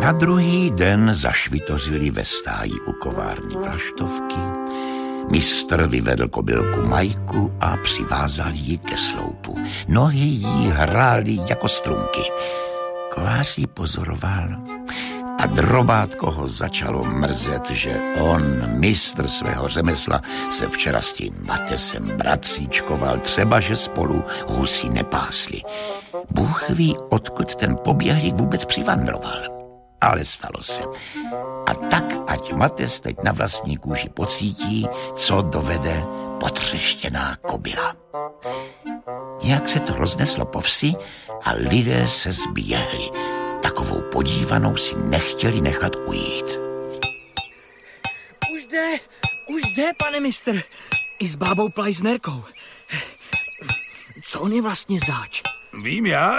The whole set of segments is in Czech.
Na druhý den zašvitořili ve stáji u kovárny Vlaštovky. Mistr vyvedl kobylku Majku a přivázal ji ke sloupu. Nohy jí hrály jako strunky. Kovář ji pozoroval a drobátko ho začalo mrzet, že on, mistr svého řemesla, se včera s tím Matesem bratříčkoval, třeba že spolu husy nepásli. Bůh ví, odkud ten poběhlík vůbec přivandroval. Ale stalo se. A tak, ať Mates teď na vlastní kůži pocítí, co dovede potřeštěná kobyla. Nějak se to rozneslo po vsi a lidé se zběhli. Takovou podívanou si nechtěli nechat ujít. Už jde, pane mistr. I s bábou Plajznerkou. Co on je vlastně zač? Vím já.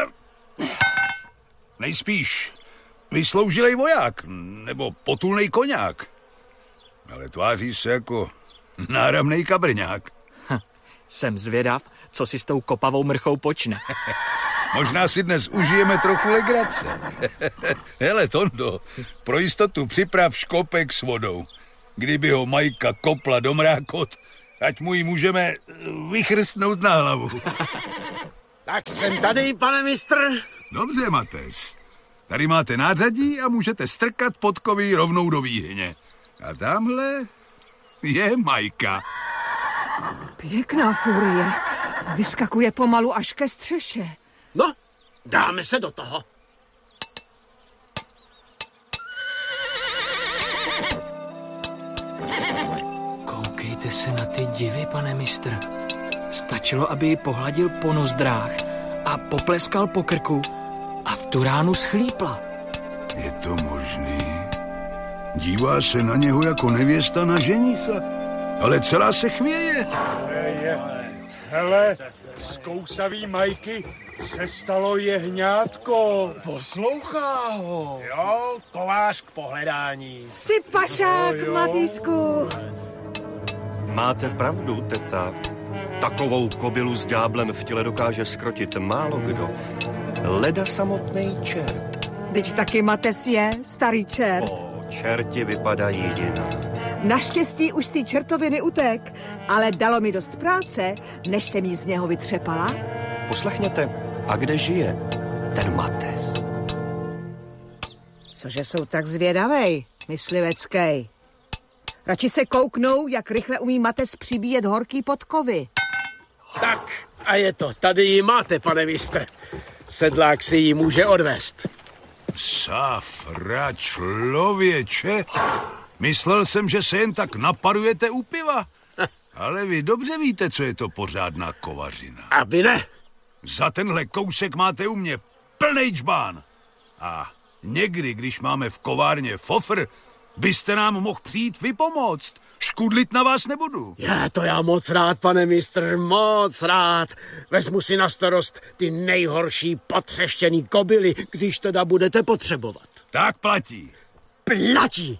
Nejspíš vysloužilej voják, nebo potulnej koňák. Ale tváří se jako náramnej kabrňák. Jsem zvědav, co si s tou kopavou mrchou počne. Možná si dnes užijeme trochu legrace. Hele, Tondo, pro jistotu připrav škopek s vodou. Kdyby ho Majka kopla do mrákot, ať mu ji můžeme vychrstnout na hlavu. Tak jsem tady, pane mistr. Dobře, Mates. Tady máte nářadí a můžete strkat podkovy rovnou do výhně. A tamhle je Majka. Pěkná furie. Vyskakuje pomalu až ke střeše. No, dáme se do toho. Koukejte se na ty divy, pane mistr. Stačilo, aby ji pohladil po nozdrách a popleskal po krku a v tu ránu schlípla. Je to možný? Dívá se na něho jako nevěsta na ženicha, ale celá se chvěje. Hele, z kousavý Majky se stalo jehňátko. Poslouchá ho. Jo, kovář k pohledání. Jsi pašák, Matýsku. Máte pravdu, teta. Takovou kobylu s ďáblem v těle dokáže skrotit málo kdo. Leda samotný čert. Teď taky Mates je, starý čert. Čerti vypadají jinak. Naštěstí už z té čertoviny utek, ale dalo mi dost práce, než jsem jí z něho vytřepala. Poslechněte, a kde žije ten Mates? Cože jsou tak zvědavej, mysliveckej. Radši se kouknou, jak rychle umí Mates přibíjet horký podkovy. Tak, a je to. Tady ji máte, pane mistr. Sedlák si ji může odvést. Safra, člověče. Myslel jsem, že se jen tak naparujete u piva. Ale vy dobře víte, co je to pořádná kovařina. A vy ne? Za tenhle kousek máte u mě plnej džbán. A někdy, když máme v kovárně fofr, byste nám mohl přijít vypomoct. Škudlit na vás nebudu. To já moc rád, pane mistr, moc rád. Vezmu si na starost ty nejhorší potřeštěný kobyly, když teda budete potřebovat. Tak platí. Platí.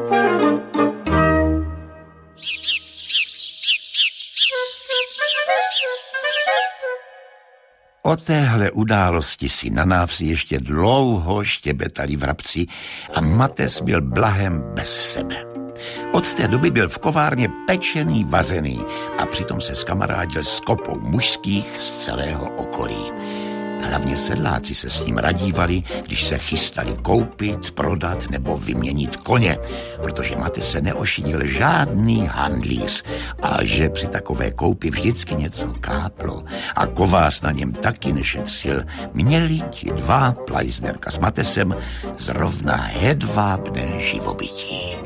O téhle události si na návsi ještě dlouho štěbetali vrabci a Mates byl blahem bez sebe. Od té doby byl v kovárně pečený, vařený a přitom se skamarádil s kopou mužských z celého okolí. Hlavně sedláci se s ním radívali, když se chystali koupit, prodat nebo vyměnit koně, protože Mates se neošidil žádný handlíř a že při takové koupi vždycky něco káplo a kovář na něm taky nešetřil, měli ti dva, Plajznerka s Matesem, zrovna hedvábné živobytí.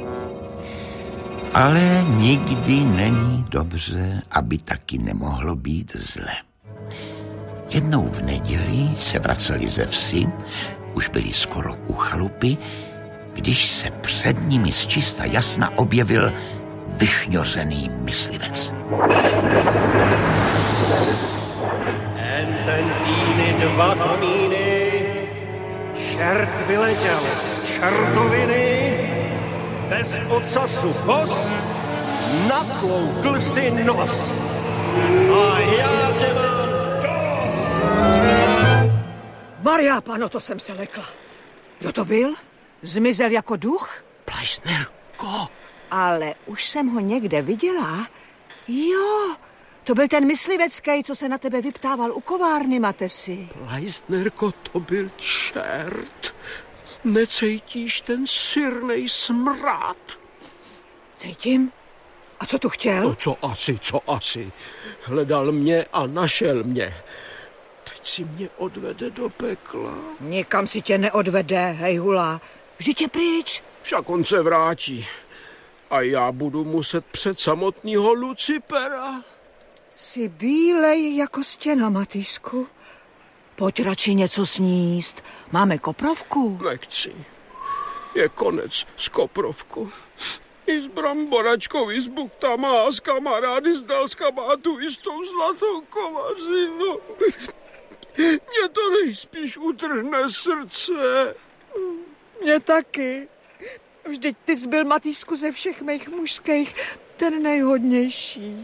Ale nikdy není dobře, aby taky nemohlo být zle. Jednou v neděli se vraceli ze vsi, už byli skoro u chalupy, když se před nimi zčista jasna objevil vyšňořený myslivec. Ten týny dva komíny, čert vyletěl z čertoviny, bez ocasu bos, natloukl si nos. A já tě mám Maria, pano, to jsem se lekla. Kdo to byl? Zmizel jako duch? Pleisnerko. Ale už jsem ho někde viděla. Jo, to byl ten myslivecký, co se na tebe vyptával u kovárny, Matesi. Pleisnerko, to byl čert. Necítíš ten syrnej smrad? Cítím. A co tu chtěl? No, co asi. Hledal mě a našel mě. Teď si mě odvede do pekla. Nikam si tě neodvede, hejhula. Vždyť je pryč. Však on se vrátí. A já budu muset před samotného Lucipera. Jsi bílej jako stěna, Matýsku. Pojď radši něco sníst. Máme koprovku. Nechci. Je konec s koprovkou. I s bramboračkou, i s buktama a s kamarády z Dalska má tu jistou zlatou kovařinu. Mě to nejspíš utrhne srdce. Mě taky. Vždyť ty jsi byl, Matýsku, ze všech mých mužských ten nejhodnější.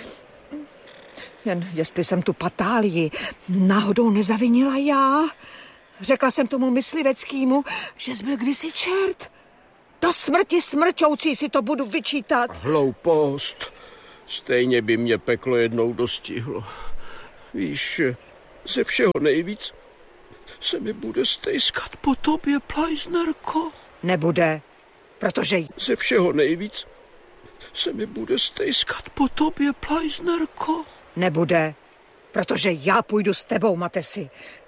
Jen jestli jsem tu patálii náhodou nezavinila já. Řekla jsem tomu mysliveckému, že jsi byl kdysi čert. Do smrti smrťoucí si to budu vyčítat. Hloupost. Stejně by mě peklo jednou dostihlo. Víš, ze všeho nejvíc se mi bude stejskat po tobě, Pleisnerko. Nebude, protože... Ze všeho nejvíc se mi bude stejskat po tobě, Pleisnerko. Nebude, protože já půjdu s tebou, Matesi.